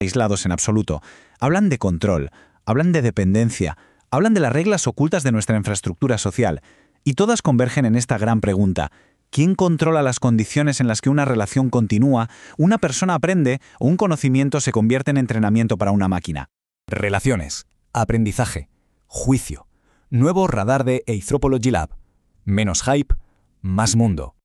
aislados en absoluto. Hablan de control, hablan de dependencia, hablan de las reglas ocultas de nuestra infraestructura social. Y todas convergen en esta gran pregunta: ¿quién controla las condiciones en las que una relación continúa, una persona aprende o un conocimiento se convierte en entrenamiento para una máquina? Relaciones, aprendizaje, juicio. Nuevo radar de Anthropology Lab. Menos hype, más mundo.